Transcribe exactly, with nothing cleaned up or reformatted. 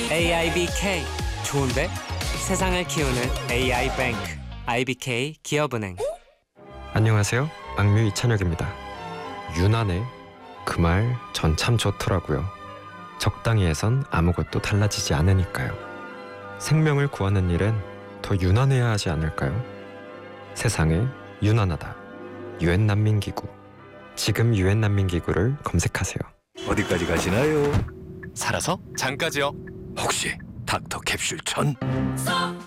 에이아이비케이 좋은데? 세상을 키우는 에이아이 뱅크 아이비케이 기업은행. 안녕하세요. 악뮤 이찬혁입니다. 유난해 그 말 전 참 좋더라고요. 적당히 해선 아무것도 달라지지 않으니까요. 생명을 구하는 일엔 더 유난해야 하지 않을까요? 세상에 유난하다. 유엔 난민기구. 지금 유엔 난민기구를 검색하세요. 어디까지 가시나요? 살아서 장까지요. 혹시 닥터 캡슐 천?